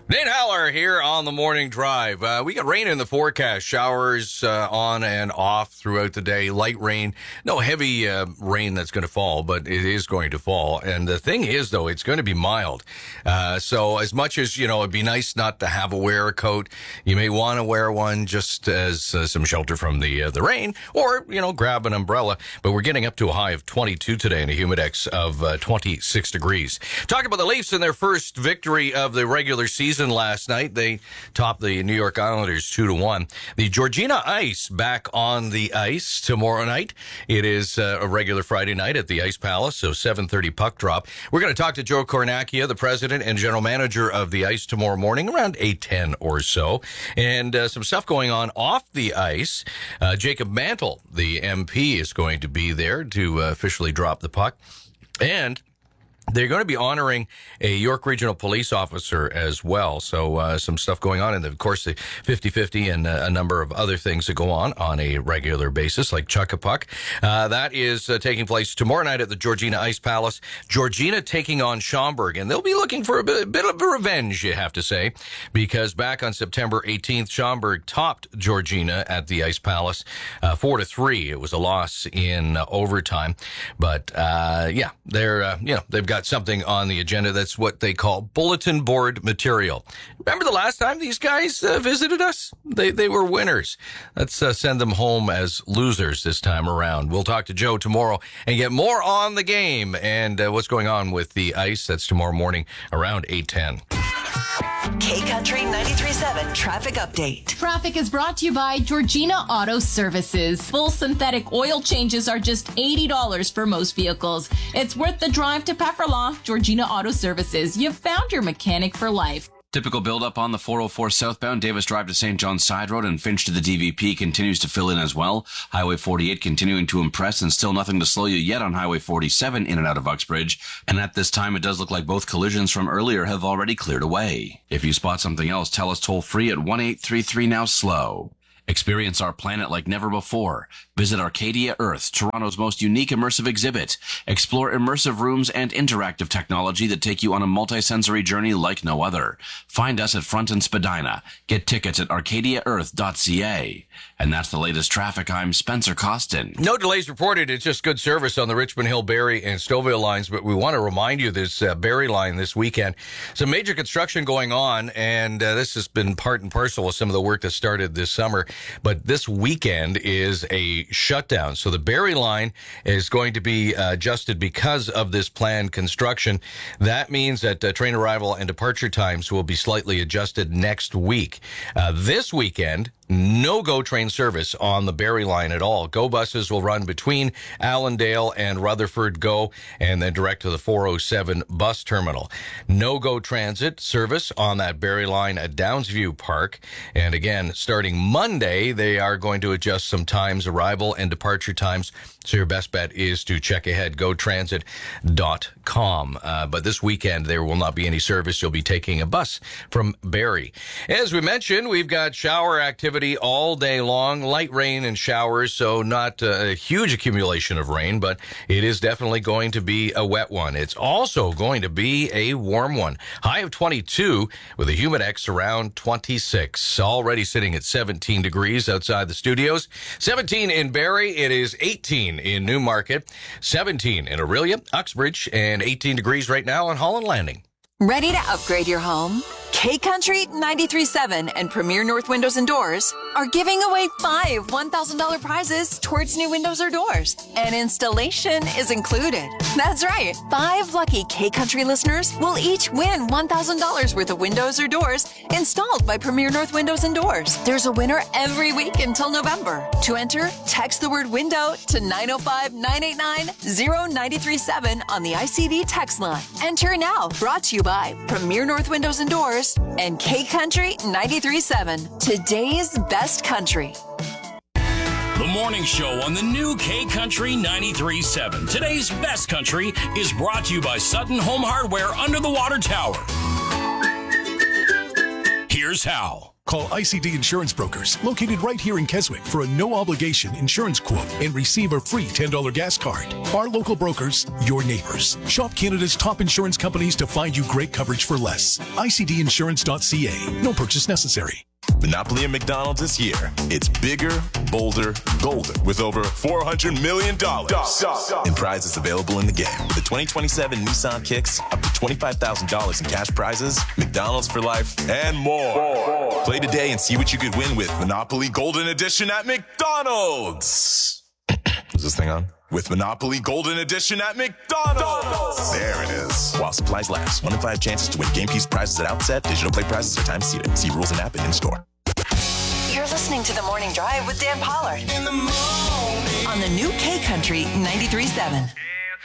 Nate Haller here on the Morning Drive. We got rain in the forecast, showers on and off throughout the day, light rain, no heavy rain that's going to fall, but it is going to fall. And the thing is, though, it's going to be mild. So as much as, it'd be nice not to wear a coat, you may want to wear one just as some shelter from the rain, or, grab an umbrella. But we're getting up to a high of 22 today and a humidex of 26 degrees. Talking about the Leafs in their first victory of the regular season last night. They topped the New York Islanders 2-1. The Georgina Ice back on the ice tomorrow night. It is a regular Friday night at the Ice Palace, so 7:30 puck drop. We're going to talk to Joe Cornacchia, the president and general manager of the Ice, tomorrow morning around 8:10 or so. And some stuff going on off the ice. Jacob Mantle, the MP, is going to be there to officially drop the puck. And they're going to be honoring a York Regional Police officer as well. So some stuff going on. And, of course, the 50-50 and a number of other things that go on a regular basis, like Chuck-a-Puck. That is taking place tomorrow night at the Georgina Ice Palace. Georgina taking on Schaumburg. And they'll be looking for a bit of a revenge, you have to say, because back on September 18th, Schaumburg topped Georgina at the Ice Palace 4-3. It was a loss in overtime. But, they've got something on the agenda. That's what they call bulletin board material. Remember the last time these guys visited us? They were winners. Let's send them home as losers this time around. We'll talk to Joe tomorrow and get more on the game and what's going on with the Ice. That's tomorrow morning around 8:10. K-Country 93.7 Traffic Update. Traffic is brought to you by Georgina Auto Services. Full synthetic oil changes are just $80 for most vehicles. It's worth the drive to Pefferlaw. Georgina Auto Services. You've found your mechanic for life. Typical buildup on the 404 southbound Davis Drive to St. John's Side Road, and Finch to the DVP continues to fill in as well. Highway 48 continuing to impress, and still nothing to slow you yet on Highway 47 in and out of Uxbridge. And at this time, it does look like both collisions from earlier have already cleared away. If you spot something else, tell us toll free at 1-833-NOW-SLOW. Experience our planet like never before. Visit Arcadia Earth, Toronto's most unique immersive exhibit. Explore immersive rooms and interactive technology that take you on a multisensory journey like no other. Find us at Front and Spadina. Get tickets at arcadiaearth.ca. And that's the latest traffic. I'm Spencer Costin. No delays reported. It's just good service on the Richmond Hill, Barrie, and Stouffville lines. But we want to remind you this Barrie line this weekend. Some major construction going on, and this has been part and parcel of some of the work that started this summer. But this weekend is a shutdown. So the Barrie line is going to be adjusted because of this planned construction. That means that train arrival and departure times will be slightly adjusted next week. This weekend, no GO train service on the Barrie line at all. GO buses will run between Allendale and Rutherford GO and then direct to the 407 bus terminal. No GO transit service on that Barrie line at Downsview Park. And again, starting Monday, they are going to adjust some times, arrival and departure times. So your best bet is to check ahead, gotransit.com. But this weekend, there will not be any service. You'll be taking a bus from Barrie. As we mentioned, we've got shower activity all day long, light rain and showers, so not a huge accumulation of rain, but it is definitely going to be a wet one. It's also going to be a warm one. High of 22 with a humidex around 26. Already sitting at 17 degrees outside the studios. 17 in Barrie. It is 18 in Newmarket, 17 in Orillia, Uxbridge, and 18 degrees right now on Holland Landing. Ready to upgrade your home? K-Country 93.7 and Premier North Windows and Doors are giving away 5 $1,000 prizes towards new windows or doors. And installation is included. That's right. 5 lucky K-Country listeners will each win $1,000 worth of windows or doors installed by Premier North Windows and Doors. There's a winner every week until November. To enter, text the word window to 905-989-0937 on the ICD text line. Enter now. Brought to you by Premier North Windows and Doors and K-Country 93.7, today's best country. The morning show on the new K-Country 93.7. Today's best country is brought to you by Sutton Home Hardware under the water tower. Here's how. Call ICD Insurance Brokers, located right here in Keswick, for a no-obligation insurance quote and receive a free $10 gas card. Our local brokers, your neighbors. Shop Canada's top insurance companies to find you great coverage for less. ICDinsurance.ca. No purchase necessary. Monopoly at McDonald's is here. It's bigger, bolder, golder, with over $400 million in prizes available in the game. With the 2027 Nissan Kicks, up to $25,000 in cash prizes, McDonald's for life, and more. Play today and see what you could win with Monopoly Golden Edition at McDonald's. Is this thing on? With Monopoly Golden Edition at McDonald's. There it is. While supplies last. 1 in 5 chances to win game piece prizes at outset. Digital play prizes are time seated. See rules and app and in-store. You're listening to The Morning Drive with Dan Pollard. In the morning. On the new K Country 93.7.